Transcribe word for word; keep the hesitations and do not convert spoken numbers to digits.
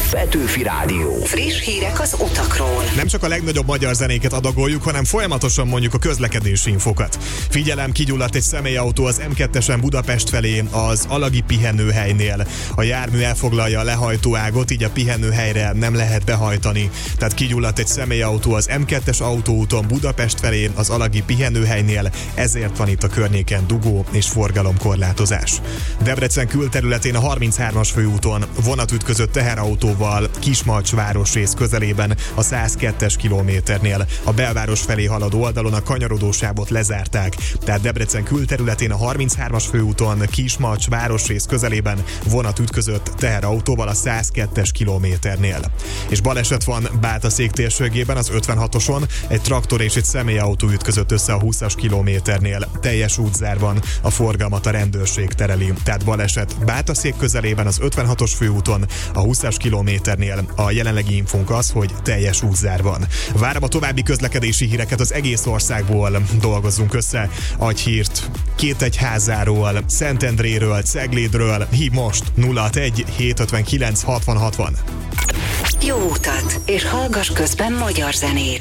Petőfi Rádió. Friss hírek az utakról. Nem csak a legnagyobb magyar zenéket adagoljuk, hanem folyamatosan mondjuk a közlekedési infokat. Figyelem, kigyulladt egy személyautó az em kettesen Budapest felé az Alagi pihenőhelynél. A jármű elfoglalja a lehajtóágot, így a pihenőhelyre nem lehet behajtani. Tehát kigyulladt egy személyautó az em kettes autóúton Budapest felé az Alagi pihenőhelynél, ezért van itt a környéken dugó és forgalomkorlátozás. Debrecen külterületén a harminchármas főúton vonat ütközött teherautóval Kismalcs városrész közelében a száz kettes kilométernél. A belváros felé haladó oldalon a kanyarodó sávot lezárták, tehát Debrecen külterületén a harminchármas főúton Kismalcs városrész közelében vonat ütközött teherautóval a száz kettes kilométernél. És baleset van Bátaszék térségében az ötvenhatoson, egy traktor és egy személyautó ütközött össze a húszas kilométernél. Teljes útzárban a forgalmat a rendőrség tereli. Tehát baleset Bátaszék közelében az ötvenhatos főúton, a húszas kilométernél. A jelenlegi infónk az, hogy teljes útzár van. Várom a további közlekedési híreket az egész országból, dolgozzunk össze. Adj hírt Kétegyházáról, Szentendréről, Ceglédről. Hív most nulla hatvanegy hétszázötvenkilenc hatvan hatvan. Jó utat, és hallgass közben magyar zenét.